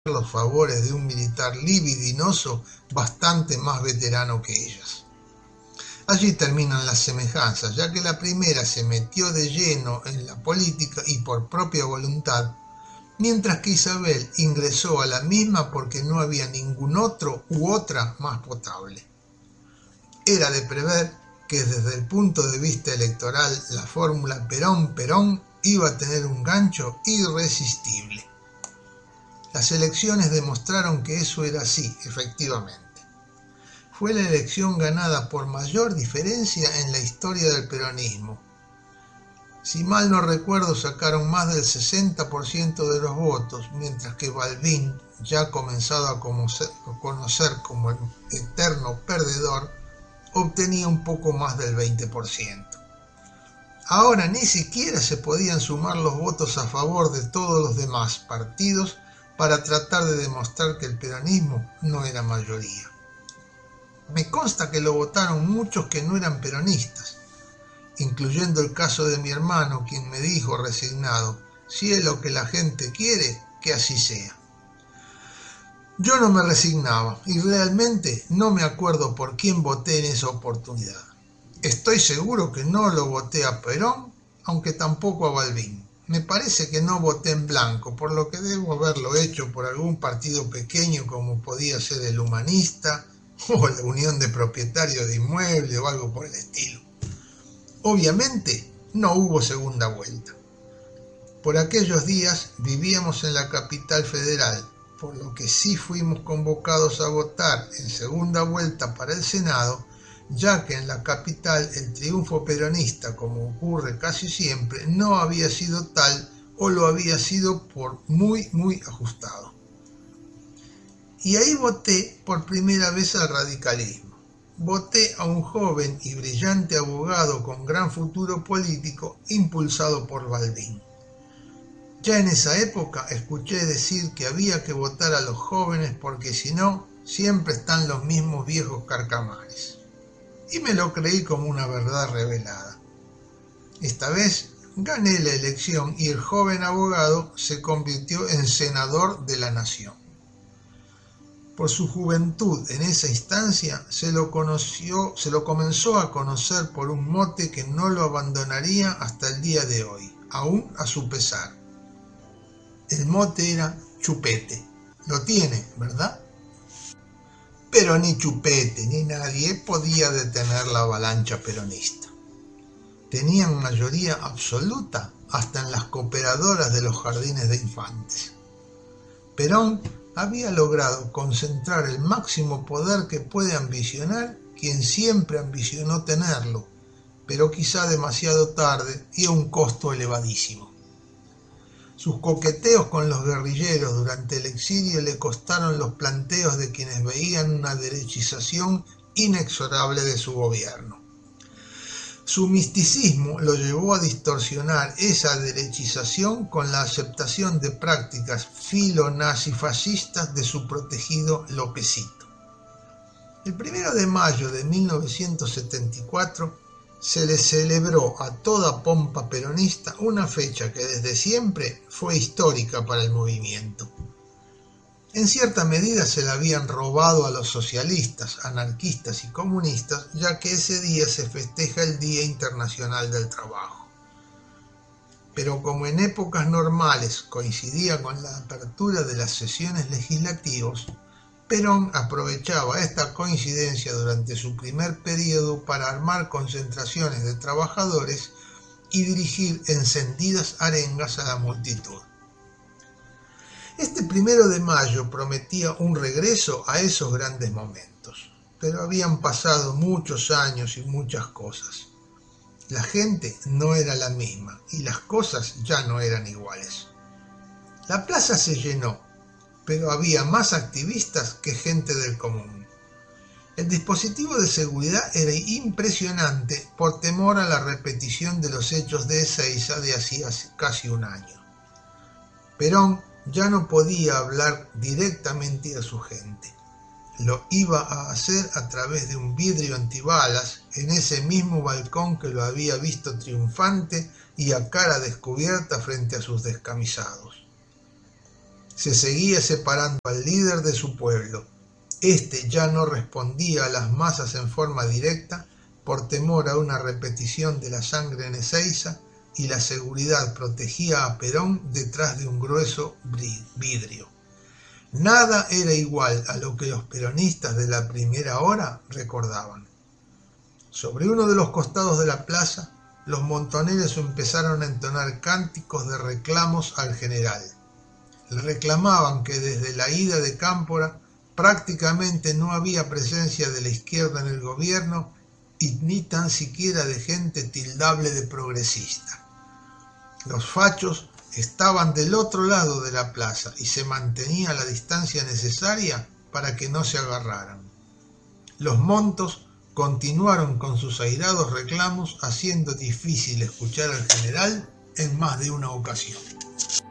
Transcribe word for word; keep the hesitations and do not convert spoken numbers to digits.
los favores de un militar libidinoso bastante más veterano que ellas. Allí terminan las semejanzas, ya que la primera se metió de lleno en la política y por propia voluntad, mientras que Isabel ingresó a la misma porque no había ningún otro u otra más potable. Era de prever que desde el punto de vista electoral la fórmula Perón-Perón iba a tener un gancho irresistible. Las elecciones demostraron que eso era así, efectivamente. Fue la elección ganada por mayor diferencia en la historia del peronismo. Si mal no recuerdo, sacaron más del sesenta por ciento de los votos, mientras que Balbín, ya comenzado a conocer como el eterno perdedor, obtenía un poco más del veinte por ciento. Ahora ni siquiera se podían sumar los votos a favor de todos los demás partidos para tratar de demostrar que el peronismo no era mayoría. Me consta que lo votaron muchos que no eran peronistas, incluyendo el caso de mi hermano, quien me dijo resignado: si es lo que la gente quiere, que así sea. Yo no me resignaba y realmente no me acuerdo por quién voté en esa oportunidad. Estoy seguro que no lo voté a Perón, aunque tampoco a Balbín. Me parece que no voté en blanco, por lo que debo haberlo hecho por algún partido pequeño como podía ser el Humanista o la Unión de Propietarios de Inmuebles o algo por el estilo. Obviamente no hubo segunda vuelta. Por aquellos días vivíamos en la capital federal, por lo que sí fuimos convocados a votar en segunda vuelta para el Senado, ya que en la capital el triunfo peronista, como ocurre casi siempre, no había sido tal o lo había sido por muy, muy ajustado. Y ahí voté por primera vez al radicalismo. Voté a un joven y brillante abogado con gran futuro político impulsado por Balbín. Ya en esa época escuché decir que había que votar a los jóvenes porque si no, siempre están los mismos viejos carcamares. Y me lo creí como una verdad revelada. Esta vez gané la elección y el joven abogado se convirtió en senador de la nación. Por su juventud en esa instancia se lo conoció, se lo comenzó a conocer por un mote que no lo abandonaría hasta el día de hoy, aún a su pesar. El mote era Chupete. Lo tiene, ¿verdad? Pero ni Chupete ni nadie podía detener la avalancha peronista. Tenían mayoría absoluta hasta en las cooperadoras de los jardines de infantes. Perón había logrado concentrar el máximo poder que puede ambicionar quien siempre ambicionó tenerlo, pero quizá demasiado tarde y a un costo elevadísimo. Sus coqueteos con los guerrilleros durante el exilio le costaron los planteos de quienes veían una derechización inexorable de su gobierno. Su misticismo lo llevó a distorsionar esa derechización con la aceptación de prácticas filo-nazifascistas de su protegido Lópezito. El primero de mayo de mil novecientos setenta y cuatro se le celebró a toda pompa peronista una fecha que desde siempre fue histórica para el movimiento. En cierta medida se la habían robado a los socialistas, anarquistas y comunistas, ya que ese día se festeja el Día Internacional del Trabajo. Pero como en épocas normales coincidía con la apertura de las sesiones legislativas, Perón aprovechaba esta coincidencia durante su primer periodo para armar concentraciones de trabajadores y dirigir encendidas arengas a la multitud. Este primero de mayo prometía un regreso a esos grandes momentos, pero habían pasado muchos años y muchas cosas. La gente no era la misma y las cosas ya no eran iguales. La plaza se llenó, pero había más activistas que gente del común. El dispositivo de seguridad era impresionante por temor a la repetición de los hechos de Ezeiza de hacía casi un año. Perón ya no podía hablar directamente a su gente. Lo iba a hacer a través de un vidrio antibalas en ese mismo balcón que lo había visto triunfante y a cara descubierta frente a sus descamisados. se seguía separando al líder de su pueblo. Este ya no respondía a las masas en forma directa por temor a una repetición de la sangre en Ezeiza, y la seguridad protegía a Perón detrás de un grueso vidrio. Nada era igual a lo que los peronistas de la primera hora recordaban. Sobre uno de los costados de la plaza, los montoneros empezaron a entonar cánticos de reclamos al general. Le reclamaban que desde la ida de Cámpora prácticamente no había presencia de la izquierda en el gobierno y ni tan siquiera de gente tildable de progresista. Los fachos estaban del otro lado de la plaza y se mantenía la distancia necesaria para que no se agarraran. Los montos continuaron con sus airados reclamos, haciendo difícil escuchar al general en más de una ocasión.